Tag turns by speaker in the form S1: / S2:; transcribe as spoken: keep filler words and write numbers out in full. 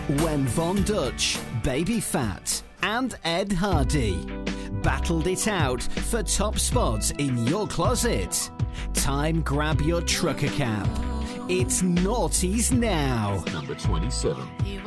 S1: When Von Dutch, Baby Fat and Ed Hardy battled it out for top spots in your closet, time grab your trucker cap. It's Naughties Now.
S2: Number twenty-seven.